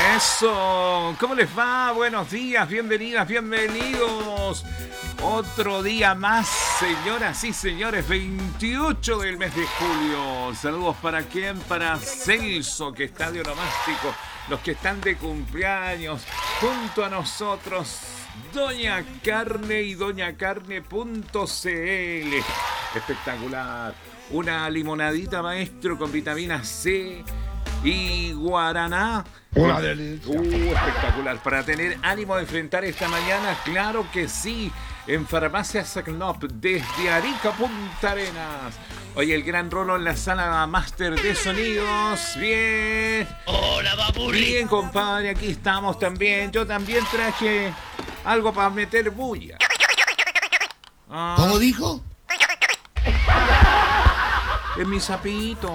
Eso, ¿cómo les va? Buenos días, bienvenidas, bienvenidos. Otro día más, señoras y señores, 28 del mes de julio. Saludos para quién, para Celso, que está de onomástico, los que están de cumpleaños, junto a nosotros, Doña Carne y doñacarne.cl. Espectacular. Una limonadita, maestro, con vitamina C y guaraná. Una delicia. Espectacular. Para tener ánimo de enfrentar esta mañana, claro que sí. En Farmacia Sacnop, desde Arica, Punta Arenas. Oye, el gran Rolo en la sala máster de sonidos. Bien. Hola, Baburi. Bien, compadre, aquí estamos también. Yo también traje algo para meter bulla. ¿Cómo dijo? Es mi sapito.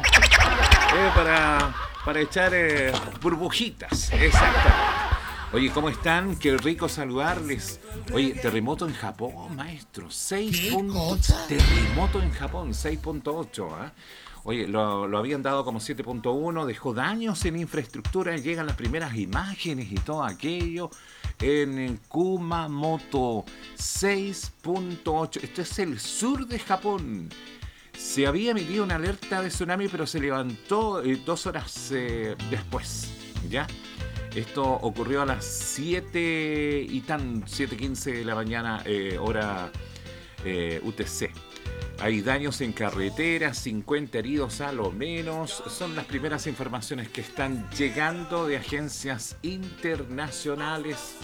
Para echar burbujitas. Exactamente. Oye, ¿cómo están? Qué rico saludarles. Oye, terremoto en Japón, maestro. 6 cosa? Terremoto en Japón, 6.8. ¿eh? Oye, lo habían dado como 7.1. Dejó daños en infraestructura. Llegan las primeras imágenes y todo aquello. En Kumamoto, 6.8. Esto es el sur de Japón. Se había emitido una alerta de tsunami, pero se levantó 2 horas después, ¿ya? Esto ocurrió a las 7:15 de la mañana, hora UTC. Hay daños en carreteras, 50 heridos a lo menos. Son las primeras informaciones que están llegando de agencias internacionales.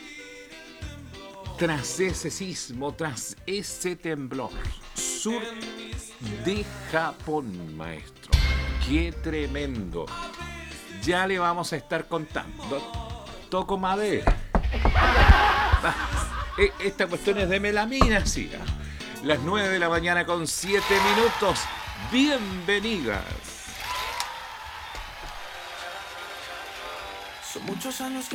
Tras ese sismo, tras ese temblor, sur de Japón, maestro. ¡Qué tremendo! Ya le vamos a estar contando. Toco madera. Esta cuestión es de melamina, sí. Las 9 de la mañana con 7 minutos. Bienvenidas. Son muchos años que